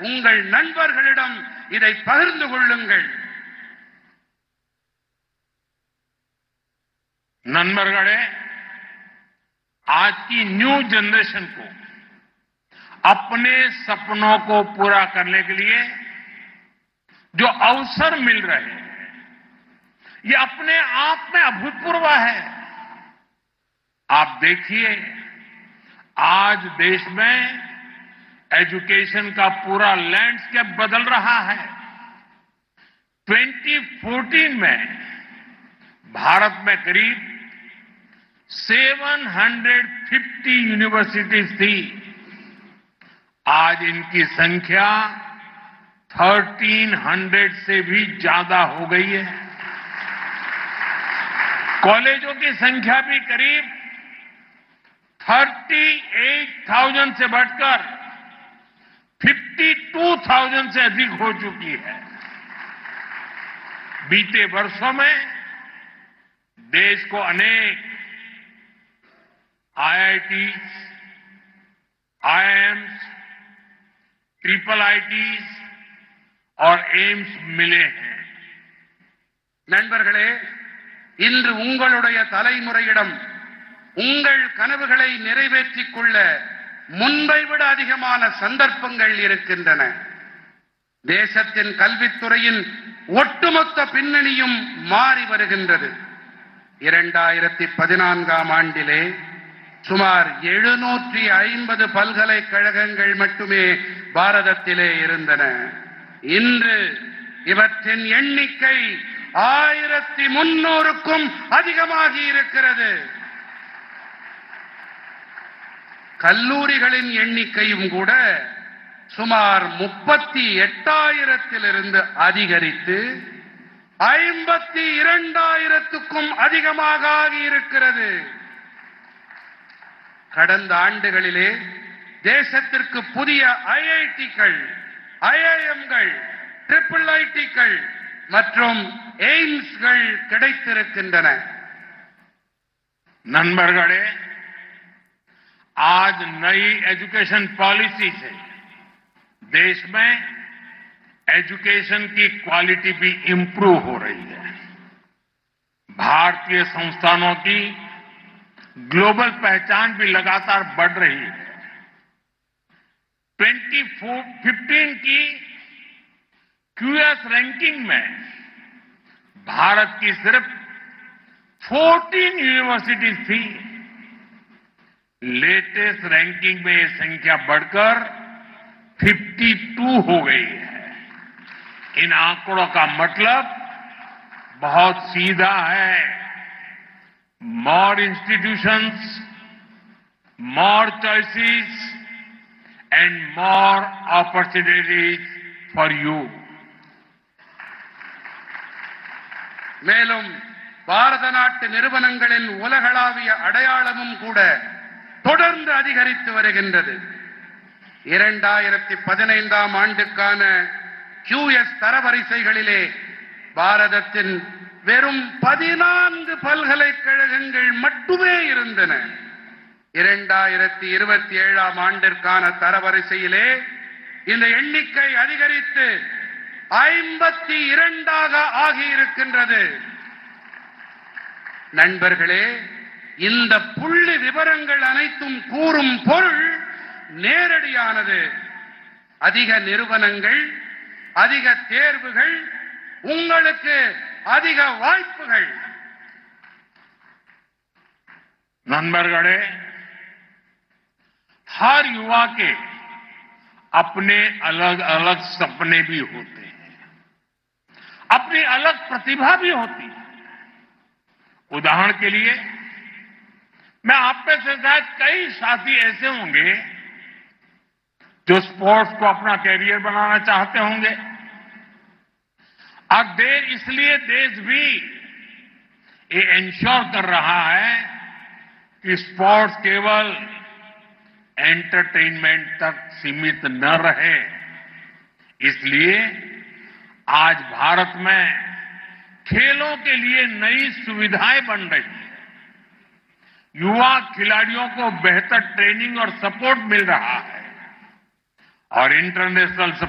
உங்கள் நண்பர்களிடம் இதை பகிர்ந்து கொள்ளுங்கள். नंबरगढ़े आज की न्यू जनरेशन को अपने सपनों को पूरा करने के लिए जो अवसर मिल रहे हैं ये अपने आप में अभूतपूर्व है. आप देखिए आज देश में एजुकेशन का पूरा लैंडस्केप बदल रहा है. 2014 में भारत में करीब 750 यूनिवर्सिटीज थी. आज इनकी संख्या 1300 से भी ज्यादा हो गई है. कॉलेजों की संख्या भी करीब 38,000 से बढ़कर 52,000 से अधिक हो चुकी है. बीते वर्षों में देश को अनेक आईआईटीज, आईआईएम्स, ट्रिपल आईटीज और एम्स मिले हैं. நண்பர்களே, இன்று உங்களுடைய தலைமுறையிடம் உங்கள் கனவுகளை நிறைவேற்றிக் கொள்ள முன்பை விட அதிகமான சந்தர்ப்பங்கள் இருக்கின்றன. தேசத்தின் கல்வித்துறையின் ஒட்டுமொத்த பின்னணியும் மாறி வருகின்றது. 2014ஆம் ஆண்டிலே சுமார் 750 பல்கலைக்கழகங்கள் மட்டுமே பாரதத்திலே இருந்தன. இன்று இவற்றின் எண்ணிக்கை 1300க்கும் அதிகமாகி இருக்கிறது. கல்லூரிகளின் எண்ணிக்கையும் கூட சுமார் 38,000 அதிகரித்து 52,000க்கும் அதிகமாக ஆகியிருக்கிறது. கடந்த ஆண்டுகளிலே தேசத்திற்கு புதிய ஐஐடிகள், ஐஐஎம்கள், ட்ரிபிள் ஐடிகள் மற்றும் எய்ம்ஸ்கள் கிடைத்திருக்கின்றன. नंबरगढ़े आज नई एजुकेशन पॉलिसी से देश में एजुकेशन की क्वालिटी भी इंप्रूव हो रही है. भारतीय संस्थानों की ग्लोबल पहचान भी लगातार बढ़ रही है. 2015 की क्यूएस रैंकिंग में भारत की सिर्फ 14 यूनिवर्सिटीज थी. लेटेस्ट रैंकिंग में ये संख्या बढ़कर 52 हो गई है. इन आंकड़ों का मतलब बहुत सीधा है. More institutions, more choices, and more opportunities for you. மேலும் பாரத நாட்டு நிறுவனங்களின் உலகளாவிய அடையாளமும் கூட தொடர்ந்து அதிகரித்து வருகின்றது. 2015ஆம் ஆண்டுக்கான QS தரவரிசைகளிலே பாரதத்தின் வெறும் 14 பல்கலைக்கழகங்கள் மட்டுமே இருந்தன. 2027ஆம் ஆண்டிற்கான தரவரிசையிலே இந்த எண்ணிக்கை அதிகரித்து 52ஆக ஆகியிருக்கின்றது. நண்பர்களே, இந்த புள்ளி விவரங்கள் அனைத்தும் கூறும் பொருள் நேரடியானது. அதிக நிறுவனங்கள், அதிக தேர்வுகள், உங்களுக்கு அதிக வாய்ப்புகள். नंबरगढ़े हर युवा के अपने अलग अलग सपने भी होते हैं, अपनी अलग प्रतिभा भी होती है. उदाहरण के लिए मैं आप में से शायद कई साथी ऐसे होंगे जो स्पोर्ट्स को अपना कैरियर बनाना चाहते होंगे. और इसलिए देश भी ये इंश्योर कर रहा है कि स्पोर्ट्स केवल एंटरटेनमेंट तक सीमित न रहे. इसलिए आज भारत में खेलों के लिए नई सुविधाएं बन रही हैं. युवा खिलाड़ियों को बेहतर ट्रेनिंग और सपोर्ट मिल रहा है और इंटरनेशनल